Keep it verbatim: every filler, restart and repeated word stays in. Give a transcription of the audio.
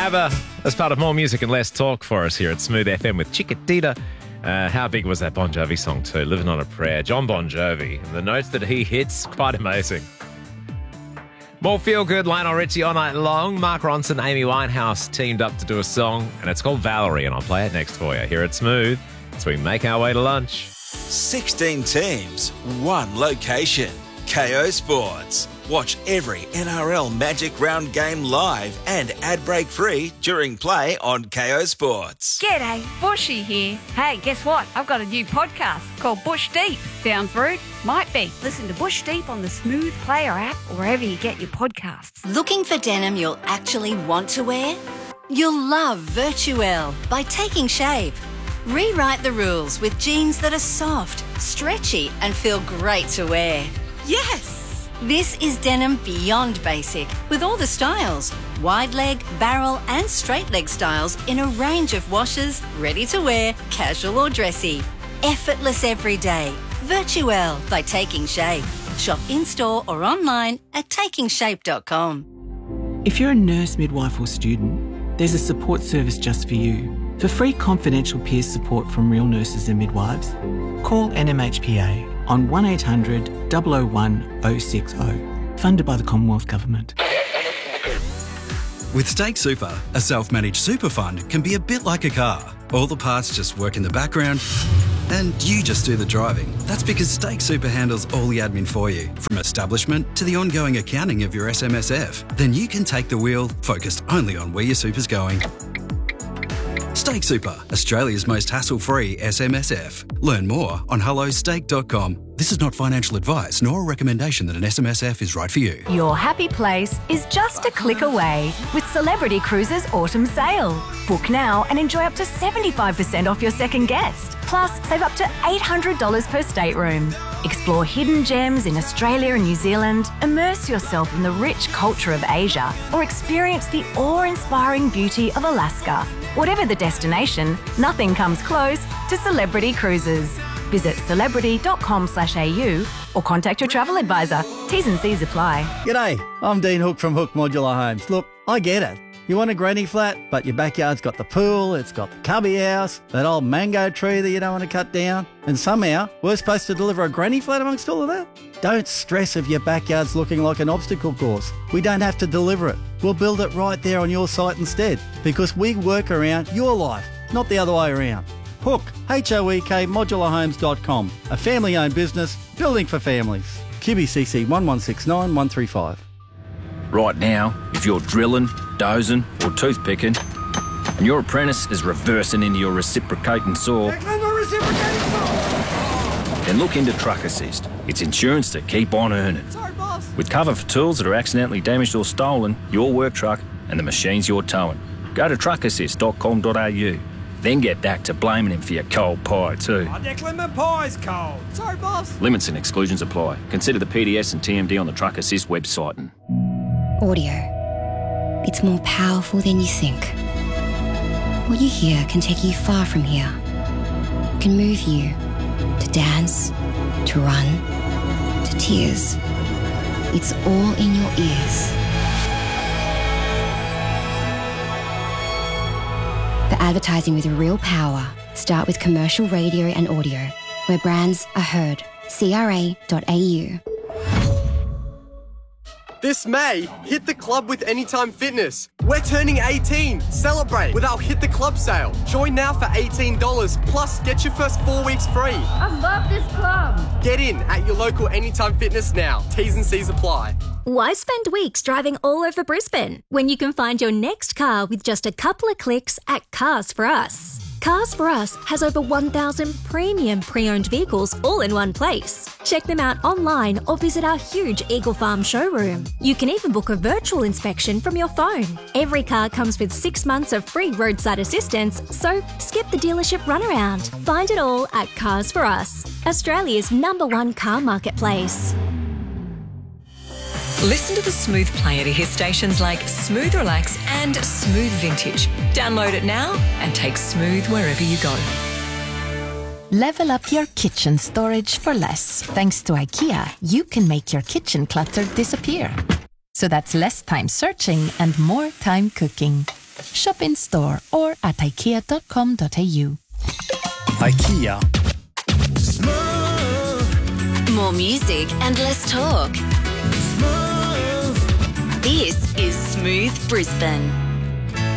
ABBA as part of More Music and Less Talk for us here at Smooth F M with Chiquitita. Uh, how big was that Bon Jovi song too? Living on a Prayer. John Bon Jovi. And the notes that he hits, quite amazing. More feel-good, Lionel Richie all night long. Mark Ronson, Amy Winehouse teamed up to do a song, and it's called Valerie, and I'll play it next for you here at Smooth as we make our way to lunch. sixteen teams, one location. K O Sports. Watch every N R L Magic Round game live and ad break free during play on K O Sports. G'day, Bushy here. Hey, guess what? I've got a new podcast called Bush Deep. Sounds rude? Might be. Listen to Bush Deep on the Smooth Player app or wherever you get your podcasts. Looking for denim you'll actually want to wear? You'll love Virtuelle by Taking Shape. Rewrite the rules with jeans that are soft, stretchy and feel great to wear. Yes! This is denim beyond basic, with all the styles. Wide leg, barrel and straight leg styles in a range of washes, ready to wear, casual or dressy. Effortless every day. Virtuelle by Taking Shape. Shop in-store or online at taking shape dot com. If you're a nurse, midwife or student, there's a support service just for you. For free confidential peer support from real nurses and midwives, call N M H P A on one eight hundred, double oh one, oh six oh, funded by the Commonwealth Government. With Stake Super, a self-managed super fund can be a bit like a car. All the parts just work in the background and you just do the driving. That's because Stake Super handles all the admin for you, from establishment to the ongoing accounting of your S M S F. Then you can take the wheel, focused only on where your super's going. Stake Super, Australia's most hassle-free S M S F. Learn more on hello stake dot com. This is not financial advice nor a recommendation that an S M S F is right for you. Your happy place is just a click away with Celebrity Cruises Autumn Sale. Book now and enjoy up to seventy-five percent off your second guest. Plus, save up to eight hundred dollars per stateroom. Explore hidden gems in Australia and New Zealand, immerse yourself in the rich culture of Asia, or experience the awe-inspiring beauty of Alaska. Whatever the destination, nothing comes close to Celebrity Cruises. Visit celebrity dot com slash a u or contact your travel advisor. T's and C's apply. G'day, I'm Dean Hook from Hook Modular Homes. Look, I get it. You want a granny flat, but your backyard's got the pool, it's got the cubby house, that old mango tree that you don't want to cut down, and somehow we're supposed to deliver a granny flat amongst all of that? Don't stress if your backyard's looking like an obstacle course. We don't have to deliver it. We'll build it right there on your site instead, because we work around your life, not the other way around. Hook, H O E K, modular homes dot com, a family-owned business building for families. Q B C C one one six nine one three five. Right now, if you're drilling, dozing or toothpicking and your apprentice is reversing into your reciprocating saw, then look into Truck Assist. It's insurance to keep on earning. Sorry, boss. With cover for tools that are accidentally damaged or stolen, your work truck and the machines you're towing. Go to truck assist dot com dot a u. Then get back to blaming him for your cold pie too. Oh, Declan, my pie's cold. Sorry, boss. Limits and exclusions apply. Consider the P D S and T M D on the Truck Assist website. And audio. It's more powerful than you think. What you hear can take you far from here. Can move you to dance, to run, to tears. It's all in your ears. For advertising with real power, start with commercial radio and audio, where brands are heard. C R A dot A U. This May, hit the club with Anytime Fitness. We're turning eighteen. Celebrate with our Hit the Club sale. Join now for eighteen dollars, plus get your first four weeks free. I love this club. Get in at your local Anytime Fitness now. T's and C's apply. Why spend weeks driving all over Brisbane when you can find your next car with just a couple of clicks at Cars for Us? Cars for Us has over one thousand premium pre-owned vehicles all in one place. Check them out online or visit our huge Eagle Farm showroom. You can even book a virtual inspection from your phone. Every car comes with six months of free roadside assistance, so skip the dealership runaround. Find it all at Cars for Us, Australia's number one car marketplace. Listen to the Smooth Player to hear stations like Smooth Relax and Smooth Vintage. Download it now and take Smooth wherever you go. Level up your kitchen storage for less. Thanks to IKEA, you can make your kitchen clutter disappear. So that's less time searching and more time cooking. shop in store or at ikea dot com dot a u. IKEA. More music and less talk. This is Smooth Brisbane.